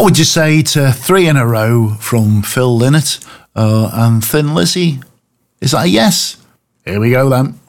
What would you say to 3 in a row from Phil Lynott and Thin Lizzy? Is that a yes? Here we go then.